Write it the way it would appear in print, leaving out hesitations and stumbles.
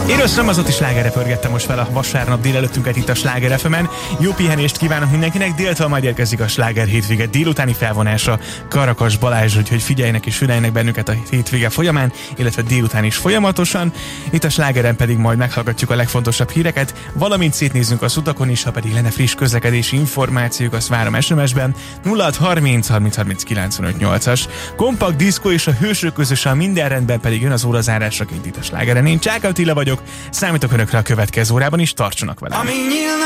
Én Ramazotti slágerre pörgettem most fel a vasárnap délelőttünket itt a Sláger FM-en. Jó pihenést kívánok mindenkinek, déltől majd érkezik a Sláger hétvége délutáni felvonása Karakas Balázs, úgyhogy figyeljenek és füleljenek bennünket a hétvége folyamán, illetve délután is folyamatosan. Itt a Slágeren pedig majd meghallgatjuk a legfontosabb híreket, valamint szétnézzünk az utakon is, ha pedig lenne friss közlekedési információk, azt várom SMS-ben 0630 30 30 95 8-as. Kompakt diszkó és a hősök közösen minden rendben pedig jön az órazárásraként itt a Slágeren. Én Csák Attila vagyok, számítok önökre a következő órában is, tartsanak velem!